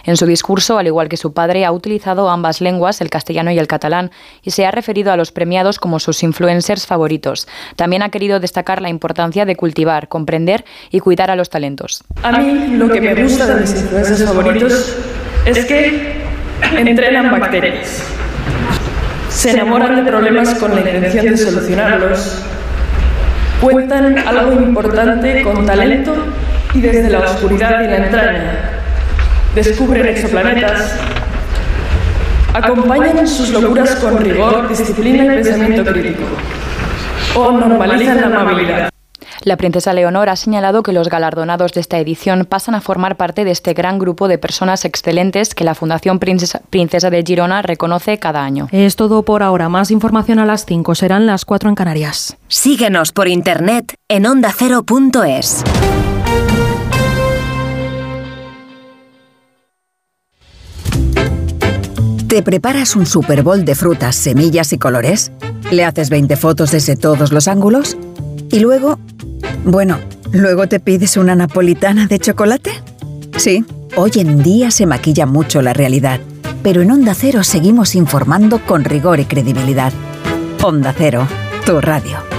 En su discurso, al igual que su padre, ha utilizado ambas lenguas, el castellano y el catalán, y se ha referido a los premiados como sus influencers favoritos. También ha querido destacar la importancia de cultivar, comprender y cuidar a los talentos. A mí lo que me gusta de mis influencers favoritos es que entrenan bacterias. Se enamoran de problemas con la intención de solucionarlos. Cuentan algo importante con talento y desde la oscuridad y la entraña. Descubren exoplanetas. Acompañan sus locuras con rigor, disciplina y pensamiento crítico. O normalizan la amabilidad. La princesa Leonor ha señalado que los galardonados de esta edición pasan a formar parte de este gran grupo de personas excelentes que la Fundación Princesa de Girona reconoce cada año. Es todo por ahora. Más información a las 5. Serán las 4 en Canarias. Síguenos por internet en ondacero.es. ¿Te preparas un Super Bowl de frutas, semillas y colores? ¿Le haces 20 fotos desde todos los ángulos? ¿Y luego? Bueno, ¿luego te pides una napolitana de chocolate? Sí, hoy en día se maquilla mucho la realidad, pero en Onda Cero seguimos informando con rigor y credibilidad. Onda Cero, tu radio.